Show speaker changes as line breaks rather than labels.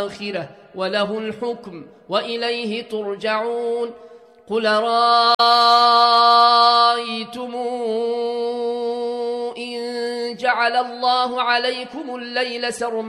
الآخرة وله الحكم وإليه ترجعون. قل رأيتم إن جعل الله عليكم الليل سرمدا